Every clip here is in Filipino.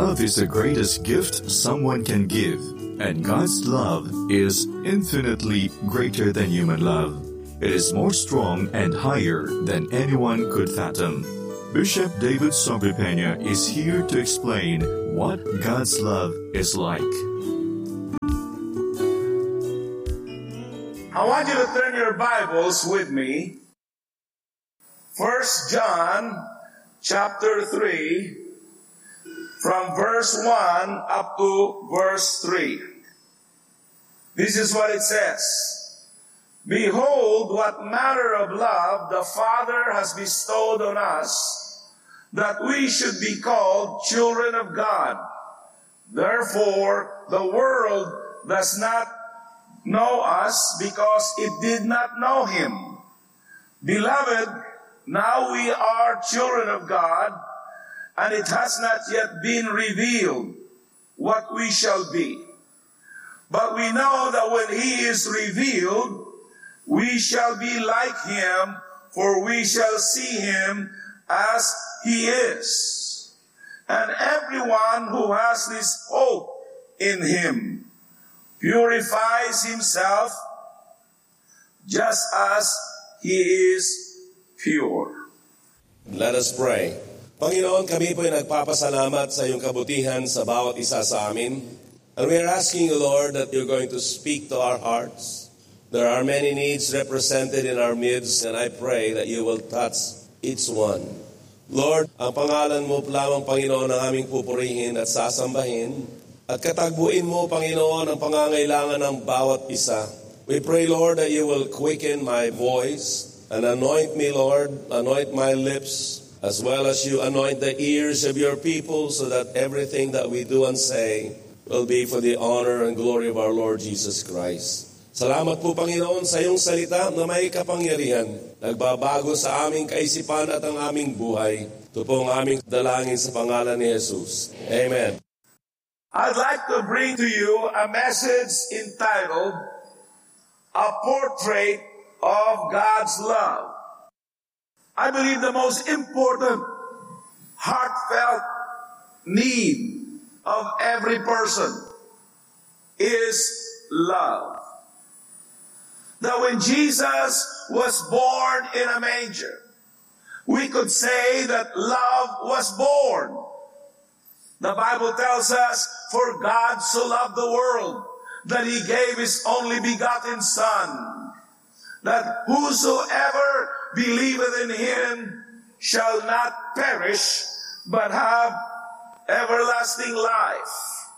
Love is the greatest gift someone can give, and God's love is infinitely greater than human love. It is more strong and higher than anyone could fathom. Bishop David Sobrepena is here to explain what God's love is like. I want you to turn your Bibles with me. 1 John chapter 3, from verse 1 up to verse 3. This is what it says. Behold, what manner of love the Father has bestowed on us, that we should be called children of God. Therefore, the world does not know us because it did not know Him. Beloved, now we are children of God, and it has not yet been revealed what we shall be. But we know that when He is revealed, we shall be like Him, for we shall see Him as He is. And everyone who has this hope in Him purifies himself just as He is pure. Let us pray. Panginoon, kami po ay nagpapasalamat sa iyong kabutihan sa bawat isa sa amin. And we are asking you, Lord, that you're going to speak to our hearts. There are many needs represented in our midst, and I pray that you will touch each one. Lord, ang pangalan mo lamang, Panginoon, ang aming pupurihin at sasambahin. At katagbuin mo, Panginoon, ang pangangailangan ng bawat isa. We pray, Lord, that you will quicken my voice and anoint me, Lord, anoint my lips, as well as you anoint the ears of your people, so that everything that we do and say will be for the honor and glory of our Lord Jesus Christ. Salamat po, Panginoon, sa iyong salita na may kapangyarihan, nagbabago sa aming kaisipan at ang aming buhay. Ito po ang aming dalangin sa pangalan ni Jesus. Amen. I'd like to bring to you a message entitled, A Portrait of God's Love. I believe the most important, heartfelt need of every person is love. That when Jesus was born in a manger, we could say that love was born. The Bible tells us, for God so loved the world that He gave His only begotten Son, that whosoever believeth in Him shall not perish, but have everlasting life.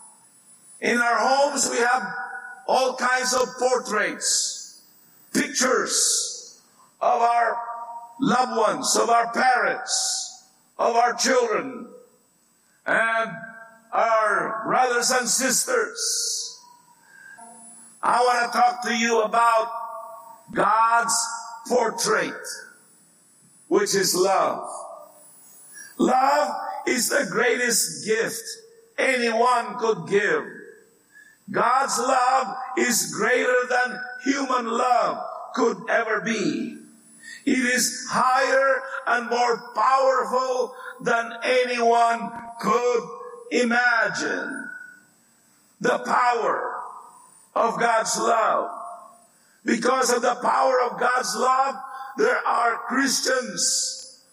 In our homes, we have all kinds of portraits, pictures of our loved ones, of our parents, of our children, and our brothers and sisters. I want to talk to you about God's portrait, which is love. Love is the greatest gift anyone could give. God's love is greater than human love could ever be. It is higher and more powerful than anyone could imagine. The power of God's love. Because of the power of God's love, there are Christians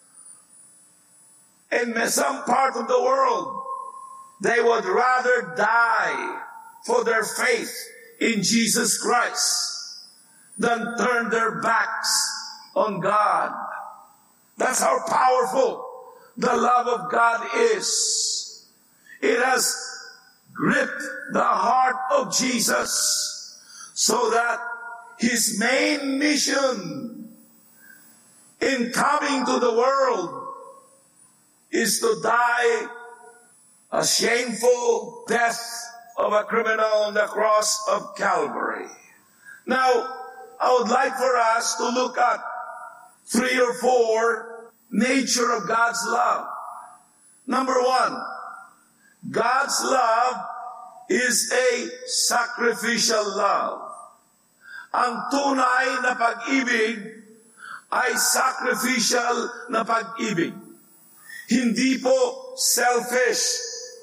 in some part of the world. They would rather die for their faith in Jesus Christ than turn their backs on God. That's how powerful the love of God is. It has gripped the heart of Jesus so that His main mission in coming to the world is to die a shameful death of a criminal on the cross of Calvary. Now, I would like for us to look at 3 or 4 nature of God's love. Number 1, God's love is a sacrificial love. Ang tunay na pag-ibig ay sacrificial na pag-ibig. Hindi po selfish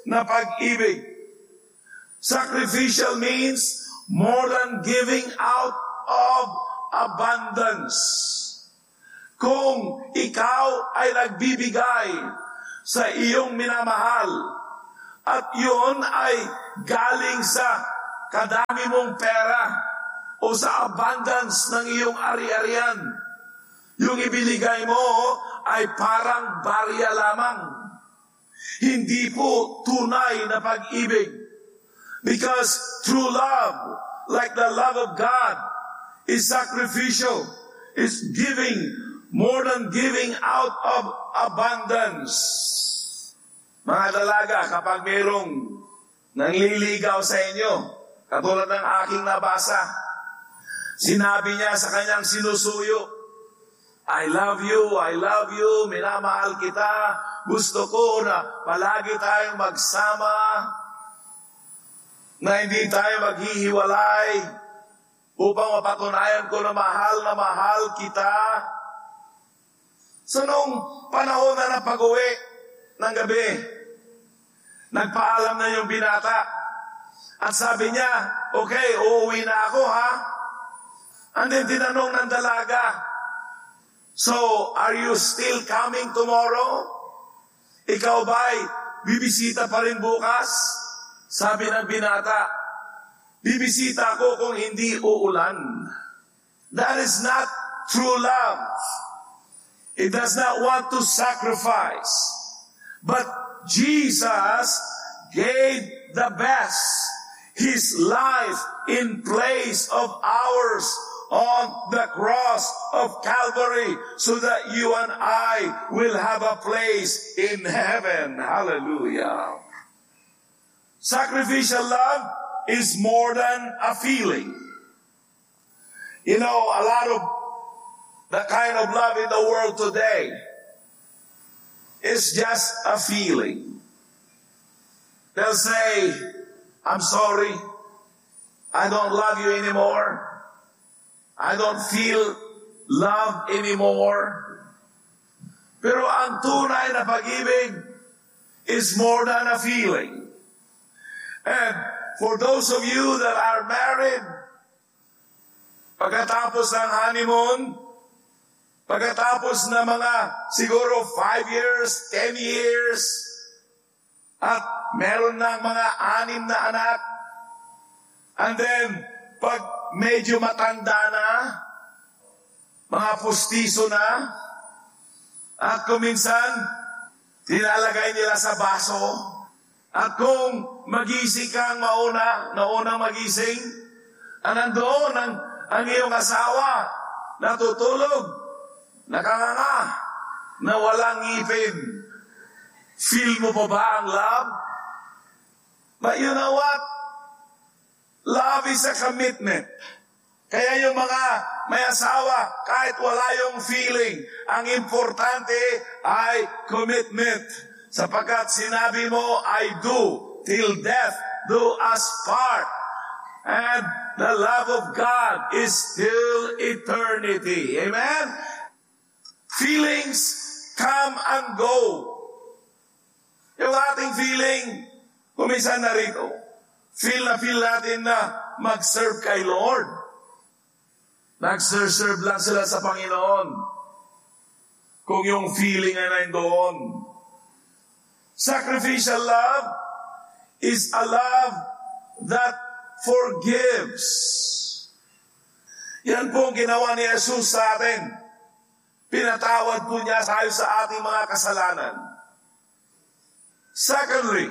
na pag-ibig. Sacrificial means more than giving out of abundance. Kung ikaw ay nagbibigay sa iyong minamahal at yun ay galing sa kadami mong pera o sa abundance ng iyong ari-arian, yung ibinigay mo ay parang barya lamang. Hindi po tunay na pag-ibig. Because true love, like the love of God, is sacrificial, is giving more than giving out of abundance. Mga dalaga, kapag mayroong nangliligaw sa inyo, katulad ng aking nabasa, sinabi niya sa kanyang sinusuyo, I love you, minamahal kita, gusto ko na palagi tayong magsama, na hindi tayo maghihiwalay, upang mapatunayan ko na mahal kita. So nung panahon na ng pag-uwi ng gabi, nagpaalam na yung binata. At sabi niya, okay, uuwi na ako ha. And then tinanong ng dalaga, so are you still coming tomorrow? Ikaw ba'y bibisita pa rin bukas? Sabi ng binata, bibisita ko kung hindi uulan. That is not true love. It does not want to sacrifice. But Jesus gave the best, His life in place of ours on the cross of Calvary, so that you and I will have a place in heaven. Hallelujah. Sacrificial love is more than a feeling. You know, a lot of the kind of love in the world today is just a feeling. They'll say, I'm sorry, I don't love you anymore. I don't feel love anymore. Pero ang tunay na pag-ibig is more than a feeling. And for those of you that are married, pagkatapos ng honeymoon, pagkatapos na mga siguro 5 years, 10 years, at meron ng mga 6 na anak, and then pag medyo matanda na, mga pustiso na, at kuminsan, tinalagay nila sa baso, at kung magising kang naunang magising, nandoon ang iyong asawa, natutulog, nakanganga, na walang ngipin. Feel mo pa ba ang love? But you know what? Love is a commitment. Kaya yung mga may asawa, kahit wala yung feeling, ang importante ay commitment. Sapagkat sinabi mo, I do, till death do us part. And the love of God is till eternity. Amen? Feelings come and go. Yung ating feeling, kuminsan na rito, feel natin na mag-serve kay Lord. Nag-serve lang sila sa Panginoon. Kung yung feeling ay nandoon. Sacrificial love is a love that forgives. Yan po ang ginawa ni Jesus sa atin. Pinatawad po niya tayo sa ating mga kasalanan. Secondly,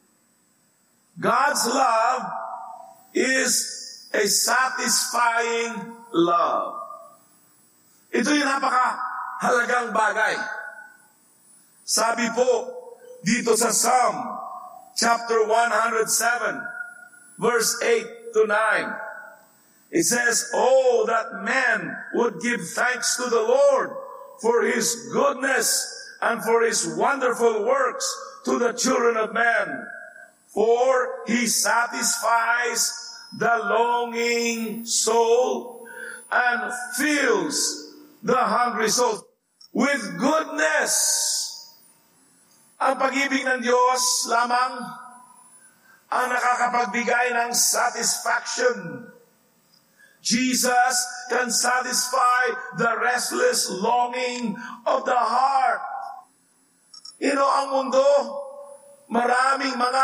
God's love is a satisfying love. Ito yung napakahalagang bagay. Sabi po dito sa Psalm chapter 107 verse 8 to 9. It says, oh, that men would give thanks to the Lord for His goodness and for His wonderful works to the children of men. For He satisfies the longing soul and fills the hungry soul with goodness Ang pag-ibig ng Diyos lamang ang nakakapagbigay ng satisfaction. Jesus can satisfy the restless longing of the heart. Ang mundo, maraming mga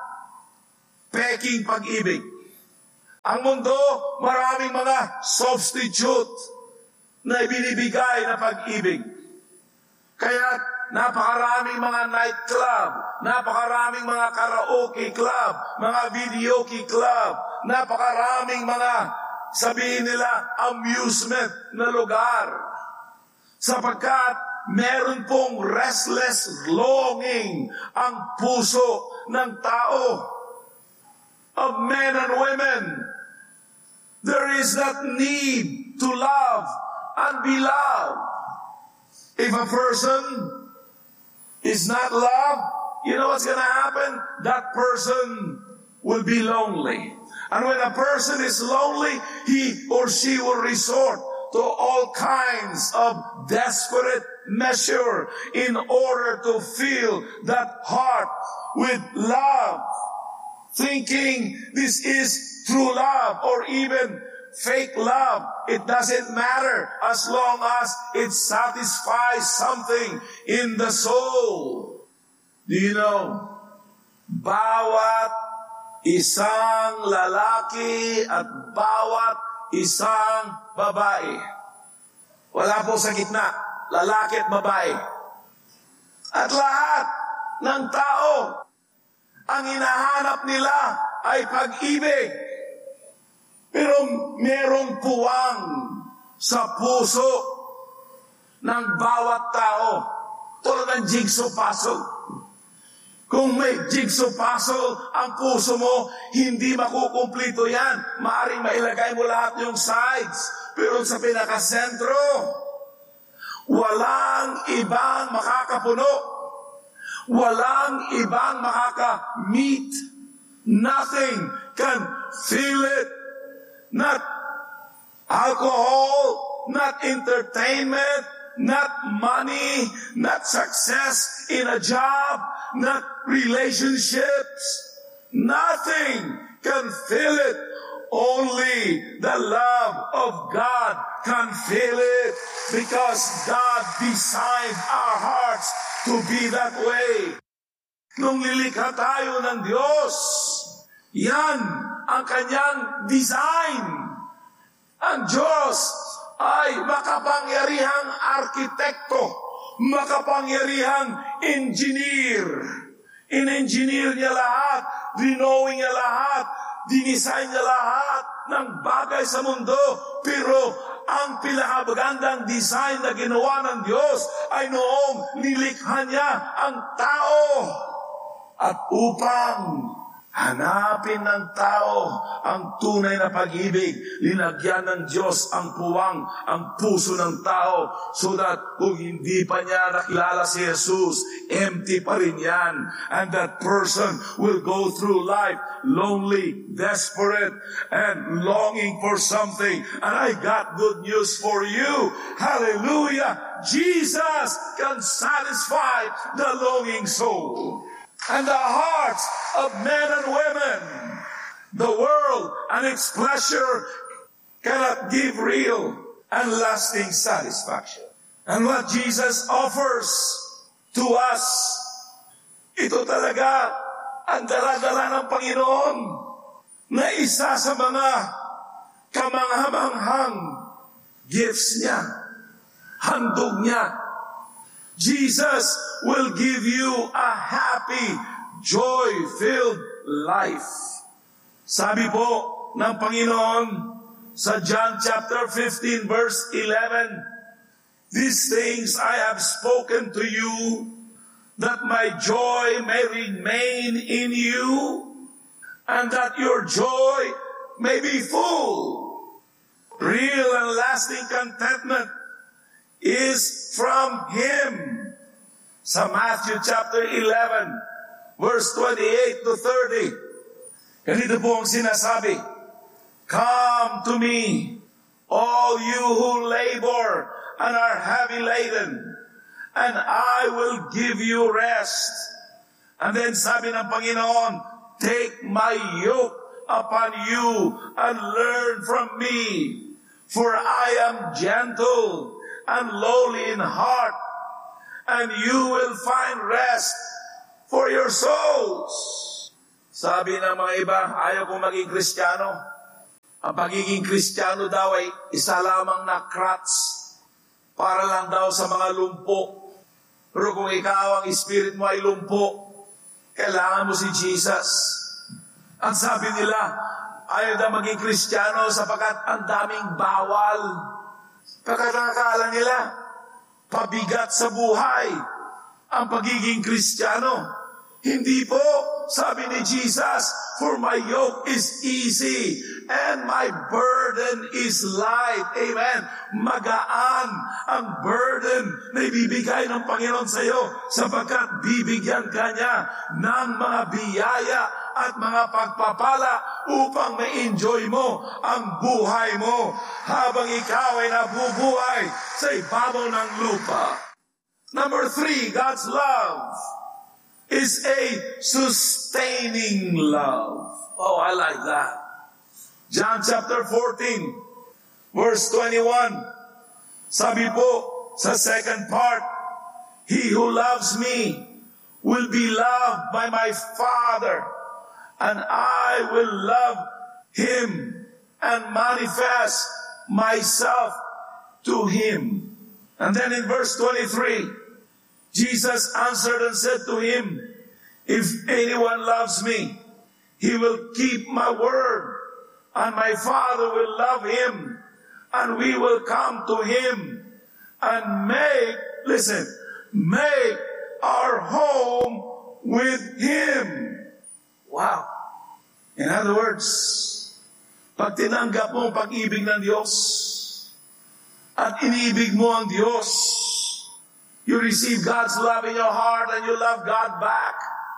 peking pag-ibig. Ang mundo, maraming mga substitute na ibinibigay na pag-ibig. Kaya napakaraming mga nightclub, napakaraming mga karaoke club, mga videoke club, napakaraming mga, sabihin nila, amusement na lugar. Sapagkat meron pong restless longing ang puso ng tao, of men and women. There is that need to love and be loved. If a person is not loved, you know what's going to happen? That person will be lonely. And when a person is lonely, he or she will resort to all kinds of desperate measure in order to fill that heart with love, thinking this is true love or even fake love. It doesn't matter as long as it satisfies something in the soul. Do you know, bawat isang lalaki at bawat isang babae, wala po sa gitna, lalaki at babae, at lahat ng tao, ang hinahanap nila ay pag-ibig. Pero merong puwang sa puso ng bawat tao, tulad ng jigsaw puzzle. Kung may jigsaw puzzle ang puso mo, hindi makukumplito yan. Maaring mailagay mo lahat yung sides, pero sa pinakasentro, walang ibang makakapuno. Walang ibang makaka-meet. Nothing can fill it. Not alcohol, not entertainment, not money, not success in a job, not relationships. Nothing can fill it. Only the love of God can fill it, because God designed our hearts to be that way. Nung lilikha tayo ng Diyos, yan ang kanyang design. Ang Diyos ay makapangyarihang arkitekto, makapangyarihang engineer. In-engineer niya lahat, dinowing niya lahat, dinisign niya lahat ng bagay sa mundo. Pero ang pinakabagandang design na ginawa ng Diyos ay noong nilikha niya ang tao. At upang hanapin ng tao ang tunay na pag-ibig, linagyan ng Diyos ang puwang, ang puso ng tao, so that kung hindi pa niya nakilala si Jesus, empty pa rin yan. And that person will go through life lonely, desperate, and longing for something. And I got good news for you. Hallelujah! Jesus can satisfy the longing soul and the hearts of men and women. The world and its pleasure cannot give real and lasting satisfaction. And what Jesus offers to us, ito talaga ang dala-dala ng Panginoon na isa sa mga kamanghamanghang gifts niya, handog niya. Jesus will give you a happy, joy-filled life. Sabi po ng Panginoon sa John chapter 15 verse 11, "These things I have spoken to you, that my joy may remain in you, and that your joy may be full." Real and lasting contentment is from Him. Sa Matthew chapter 11, verse 28 to 30, ganito po ang sinasabi, "Come to me, all you who labor and are heavy laden, and I will give you rest. And then sabi ng Panginoon, take my yoke upon you and learn from me, for I am gentle and lowly in heart, and you will find rest for your souls. Sabi ng mga iba, ayaw kong maging Kristiyano. Ang pagiging Kristiyano daw ay isa lamang na crutch, para lang daw sa mga lumpo. Pero kung ikaw ang spirit mo ay lumpo, kailangan mo si Jesus. At sabi nila, ayaw daw maging Kristiyano sapagkat ang daming bawal. Pagkakakala nila, pabigat sa buhay ang pagiging Kristiyano. Hindi po, sabi ni Jesus, for my yoke is easy and my burden is light. Amen. Magaan ang burden na ibibigay ng Panginoon sa iyo sapagkat bibigyan ka niya ng mga biyaya at mga pagpapala upang ma-enjoy mo ang buhay mo habang ikaw ay nabubuhay sa ibabaw ng lupa. Number 3, God's love is a sustaining love. Oh, I like that. John chapter 14, verse 21. Sabi po sa second part, he who loves me will be loved by my Father, and I will love him and manifest myself to him. And then in verse 23, Jesus answered and said to him, if anyone loves me, he will keep my word, and my Father will love him, and we will come to him and make our home with him. Wow. In other words, pag tinanggap mo ang pag-ibig ng Diyos at iniibig mo ang Diyos, you receive God's love in your heart and you love God back.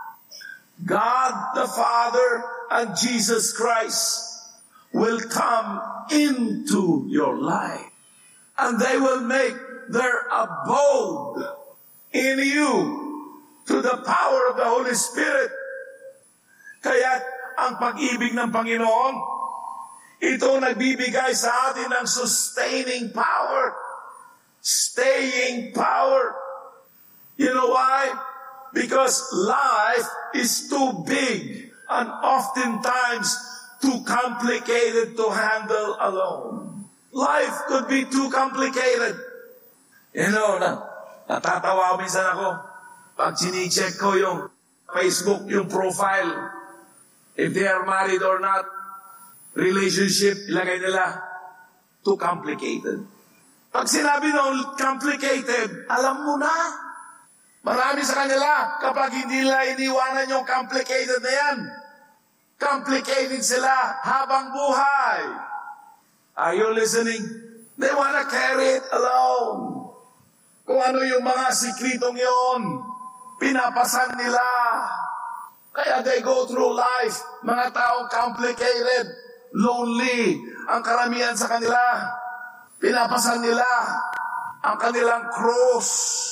God the Father and Jesus Christ will come into your life, and they will make their abode in you through the power of the Holy Spirit. Kaya ang pag-ibig ng Panginoon, ito nagbibigay sa atin ng sustaining power, staying power. You know why? Because life is too big and oftentimes too complicated to handle alone. Life could be too complicated. You know, natatawa minsan ako pag sinicheck ko yung Facebook, yung profile. If they are married or not, relationship, ilagay nila, too complicated. Pag sinabi nung complicated, alam mo na. Marami sa kanila, kapag hindi nila iniwanan yung complicated na yan, complicated sila habang buhay. Are you listening? They wanna carry it alone. Kung ano yung mga sikritong yon, pinapasan nila. Kaya they go through life, mga taong complicated, lonely, ang karamihan sa kanila. Pinapasan nila ang kanilang cross.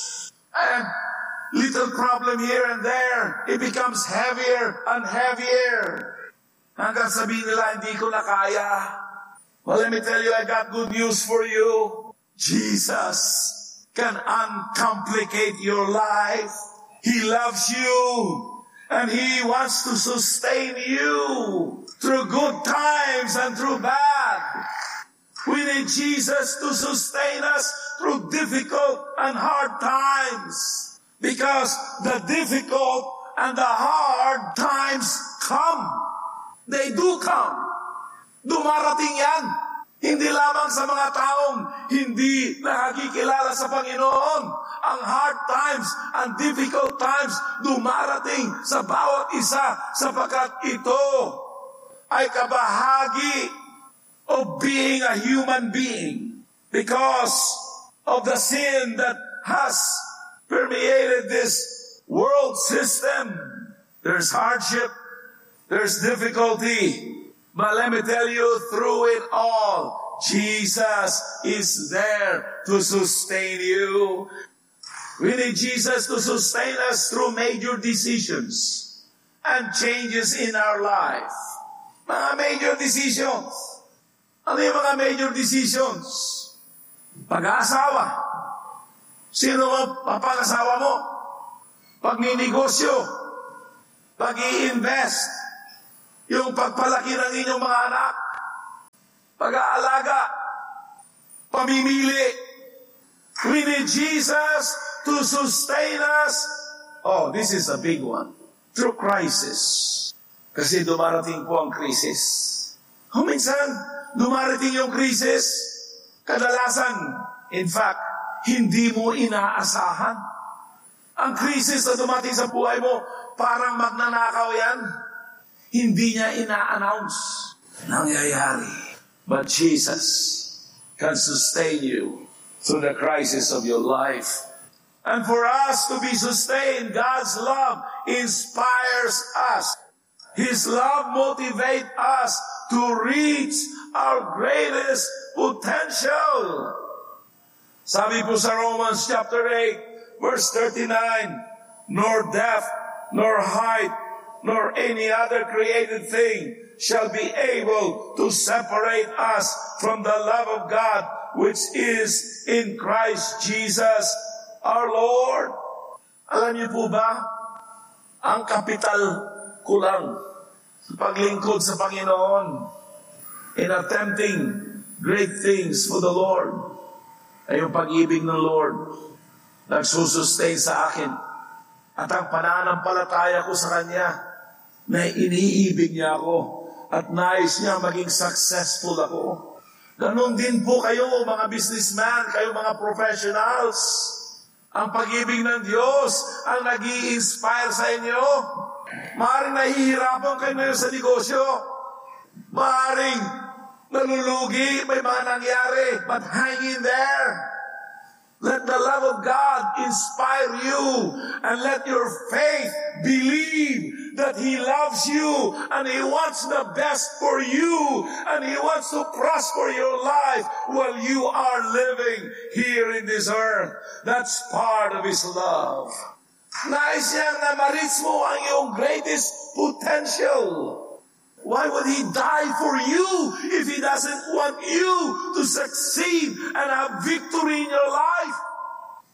And little problem here and there, it becomes heavier and heavier. Hanggang sabihin nila, hindi ko na kaya. Well, let me tell you, I got good news for you. Jesus can uncomplicate your life. He loves you, and He wants to sustain you through good times and through bad. We need Jesus to sustain us through difficult and hard times. Because the difficult and the hard times come. They do come. Dumarating yan. Hindi lamang sa mga taong hindi nakikilala sa Panginoon. Ang hard times and difficult times dumarating sa bawat isa sapagkat ito ay kabahagi of being a human being. Because of the sin that has permeated this world system. There's hardship, there's difficulty, but let me tell you, through it all, Jesus is there to sustain you. We need Jesus to sustain us through major decisions and changes in our life. Mga major decisions. Ano yung mga major decisions? Pag-aasawa. Sino ang papag-asawa mo? Pagninegosyo. Pag-i-invest. Yung pagpalaki ng inyong mga anak. Pag-aalaga. Pamimili. We need Jesus to sustain us. Oh, this is a big one. Through crisis. Kasi dumarating po ang krisis. Minsan, dumarating yung krisis, kadalasan, in fact, hindi mo inaasahan. Ang krisis na dumating sa buhay mo, parang magnanakaw yan. Hindi niya ina-announce. Nangyayari. But Jesus can sustain you through the crisis of your life. And for us to be sustained, God's love inspires us. His love motivates us to reach our greatest potential. Sabi po sa Romans chapter 8, verse 39, nor depth, nor height, nor any other created thing shall be able to separate us from the love of God, which is in Christ Jesus our Lord. Alam niyo po ba, ang kapital ko lang sa paglingkod sa Panginoon in attempting great things for the Lord ay yung pag-ibig ng Lord nagsusustain sa akin at ang pananampalataya ko sa Kanya na iniibig niya ako at nais niya maging successful ako. Ganon din po kayo mga businessman, kayo mga professionals. Ang pag-ibig ng Diyos ang nag-i-inspire sa inyo. Maaaring nahihirapan kayo ngayon sa negosyo. Maaaring nalulugi, may mga nangyari. But hang in there. Let the love of God inspire you. And let your faith believe that He loves you. And He wants the best for you. And He wants to prosper your life while you are living here in this earth. That's part of His love. Nais niyang na ma-reach mo ang iyong greatest potential. Why would He die for you if He doesn't want you to succeed and have victory in your life?